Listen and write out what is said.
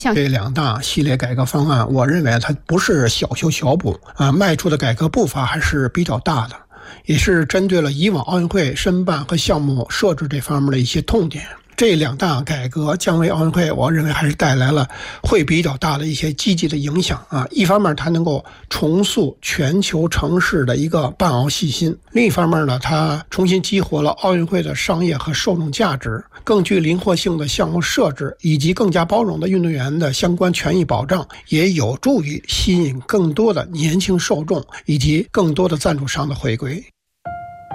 这2大系列改革方案，我认为它不是小修小补迈出的改革步伐还是比较大的，也是针对了以往奥运会申办和项目设置这方面的一些痛点。这2大改革将为奥运会，我认为还是带来了会比较大的一些积极的影响一方面它能够重塑全球城市的一个办奥信心，另一方面呢，它重新激活了奥运会的商业和受众价值，更具灵活性的项目设置以及更加包容的运动员的相关权益保障，也有助于吸引更多的年轻受众以及更多的赞助商的回归。